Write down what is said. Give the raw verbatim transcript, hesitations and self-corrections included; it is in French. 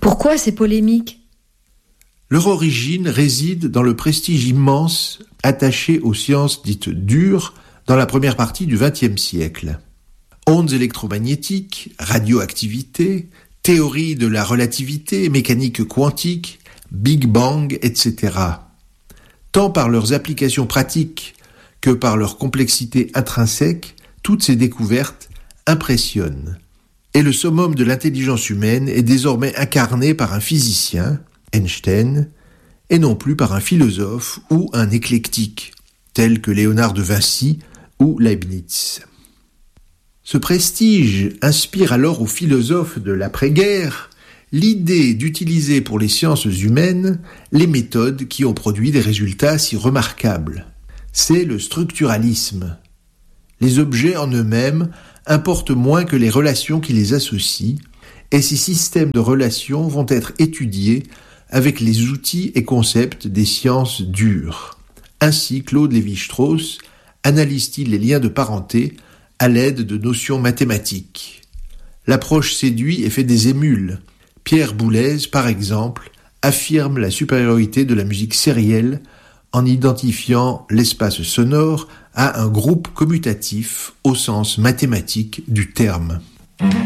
Pourquoi ces polémiques ? Leur origine réside dans le prestige immense attaché aux sciences dites dures dans la première partie du vingtième siècle. Ondes électromagnétiques, radioactivité, théorie de la relativité, mécanique quantique, Big Bang, et cetera. Tant par leurs applications pratiques que par leur complexité intrinsèque, toutes ces découvertes impressionnent. Et le summum de l'intelligence humaine est désormais incarné par un physicien, Einstein, et non plus par un philosophe ou un éclectique, tel que Léonard de Vinci ou Leibniz. Ce prestige inspire alors aux philosophes de l'après-guerre l'idée d'utiliser pour les sciences humaines les méthodes qui ont produit des résultats si remarquables. C'est le structuralisme. Les objets en eux-mêmes importent moins que les relations qui les associent, et ces systèmes de relations vont être étudiés avec les outils et concepts des sciences dures. Ainsi, Claude Lévi-Strauss analyse-t-il les liens de parenté à l'aide de notions mathématiques. L'approche séduit et fait des émules. Pierre Boulez, par exemple, affirme la supériorité de la musique sérielle en identifiant l'espace sonore à un groupe commutatif au sens mathématique du terme.